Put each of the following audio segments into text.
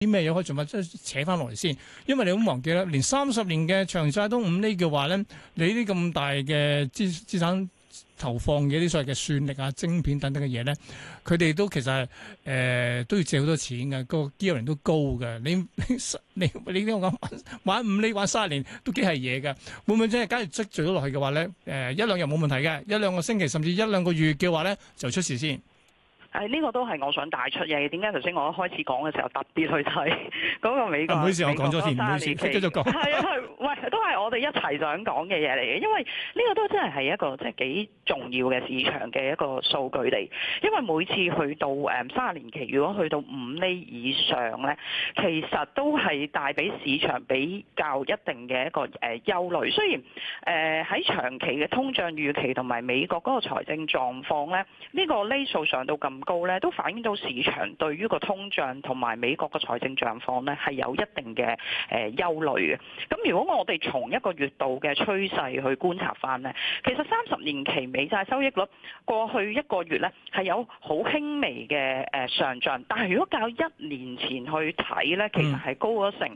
啲咩嘢可以盡快即係扯翻落嚟先？因為你唔好忘記啦，連30年嘅長債都5厘嘅話咧，你呢啲咁大嘅資產投放嘅啲所謂嘅算力啊、晶片等等嘅嘢咧，佢哋都其實係都要借好多錢嘅，個 gearing 都高嘅。你聽我講玩5厘玩30年都幾係嘢㗎，會唔會真係假如積聚咗落去嘅話咧？一兩日冇問題嘅，一兩個星期甚至一兩個月嘅話咧就出事先。 呢個都係我想帶出嘅。點解頭先我一開始講嘅時候特別去睇嗰個美國？ 唔好意思，我講咗添，唔好意思，繼續講。 係啊，喂，都係我哋一齊想講嘅嘢嚟嘅。因為呢個都真係一個即係幾重要嘅市場嘅一個數據嚟。因為每次去到30年期，如果去到5厘以上咧，其實都係帶俾市場比較一定嘅一個憂慮。雖然喺長期嘅通脹預期同埋美國嗰個財政狀況咧，呢個厘數上到咁高咧，都反映到市場對於個通脹同埋美國嘅財政狀況咧係有一定嘅憂慮嘅。咁如果我哋從一個月度嘅趨勢去觀察翻咧，其實30年期美債收益率過去一個月咧係有好輕微嘅上漲，但係如果較1年前去睇咧，其實係高咗成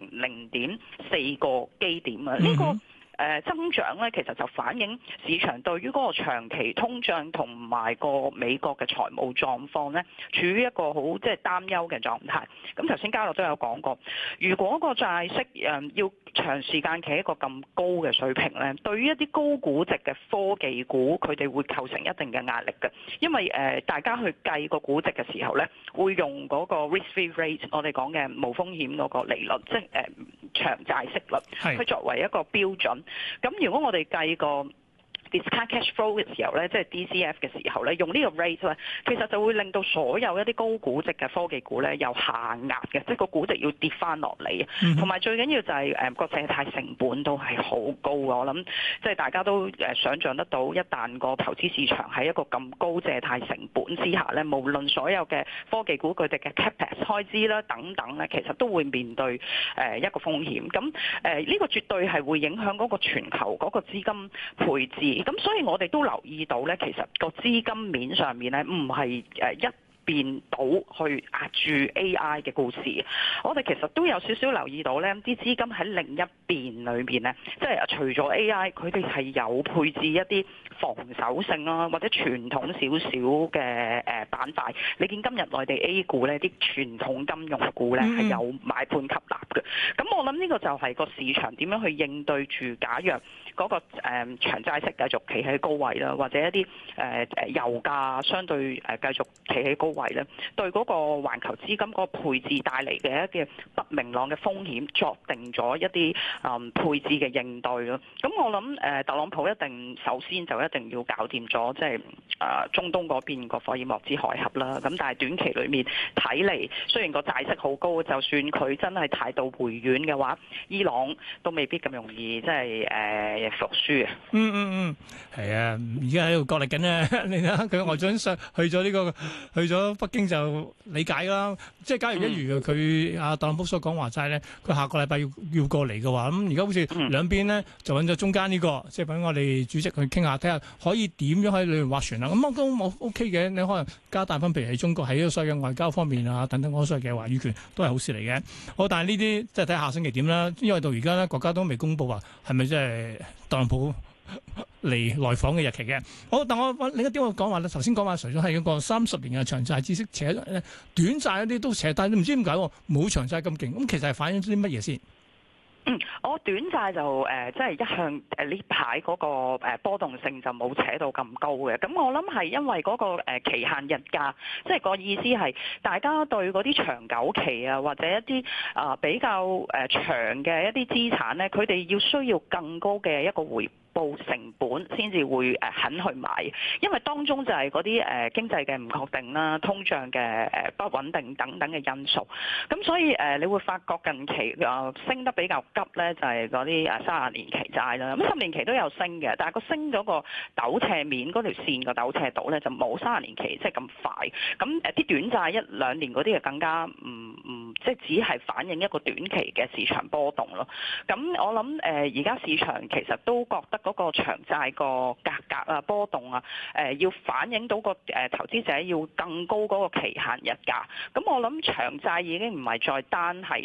0.4個基點啊！呢個增長咧，其實就反映市場對於嗰個長期通脹同埋個美國嘅財務狀況咧，處於一個好即係擔憂嘅狀態。咁頭先嘉樂都有講過，如果個債息要長時間企喺一個咁高嘅水平咧，對於一啲高估值嘅科技股，佢哋會構成一定嘅壓力嘅，因為大家去計個估值嘅時候咧，會用嗰個 risk-free rate， 我哋講嘅無風險嗰個利率，即係長債息率，去作為一個標準。咁如果我哋計個 discount cash flow 嘅時候咧，即係 DCF 嘅時候咧，用呢個 rate 咧，其實就會令到所有一啲高估值嘅科技股咧有下壓嘅，即係個估值要跌翻落嚟。同埋最緊要就係個借貸成本都係好高嘅。我諗即係大家都想像得到，一旦個投資市場喺一個咁高借貸成本之下咧，無論所有嘅科技股佢哋嘅 capex 開支啦等等咧，其實都會面對一個風險。咁呢個絕對係會影響嗰個全球嗰個資金配置。咁所以我哋都留意到咧，其實個資金面上面咧，唔係一邊倒去壓住 AI 嘅故事。我哋其實都有少少留意到咧，啲資金喺另一邊裏邊咧，即係除咗 AI，佢哋係有配置一啲防守性啦，或者傳統少少嘅板塊。你見今日內地 A 股咧，啲傳統金融股咧係有買盤吸納嘅。咁我諗呢個就係個市場點樣去應對住，假若嗰個長債息繼續企喺高位啦，或者一啲油價相對繼續企喺高位咧，對嗰個環球資金嗰個配置帶嚟嘅一啲不明朗嘅風險，作定咗一啲配置嘅應對咯。咁我諗特朗普一定首先就一定要搞掂咗，即係中東嗰邊個霍爾莫茲海峽啦。咁但係短期裏面睇嚟，雖然個債息好高，就算佢真係態度回軟嘅話，伊朗都未必咁容易即係服輸啊！ 係啊！而家喺度角力緊咧，你睇下佢外長上去咗去咗北京就理解啦。即係假如一如佢特朗普所講話齋咧，佢下個禮拜要過嚟嘅話，咁而家好似兩邊咧就揾咗中間呢個，即係揾我哋主席去傾下，睇下可以點樣喺裏面劃船啦。咁都冇 OK 嘅，你可能加大分，譬如喺中國喺所有嘅外交方面啊等等嗰所有嘅話語權都係好事嚟嘅。好，但係呢啲即係睇下星期點啦，因為到而家咧國家都未公佈話係咪即係特朗普嚟來訪嘅日期嘅。好，但我另一點我講話咧，頭先講話除咗係一個30年嘅長債孳息扯，短債嗰啲都扯，但係唔知點解冇長債咁勁。咁其實係反映咗啲乜嘢先？ 我短債就即係一向呢排嗰個波動性就冇扯到咁高嘅。咁我諗係因為嗰個期限日價，即係個意思係大家對嗰啲長久期啊，或者一啲比較長嘅一啲資產咧，佢哋要需要更高嘅一個回報成本先至會肯去買，因為當中就係嗰啲經濟嘅唔確定啦、通脹嘅不穩定等等嘅因素。咁所以你會發覺近期升得比較急咧，就係嗰啲30年期債啦。咁10年期都有升嘅，但係個升嗰個陡斜面嗰條線個陡斜度咧就冇30年期即係咁快。咁啲短債1、2年嗰啲就更加唔即係只係反映一個短期嘅市場波動咯。咁我諗而家市場其實都覺得嗰個長債個價格啊波動啊，要反映到個投資者要更高嗰個期限日價。咁我諗長債已經唔係再單係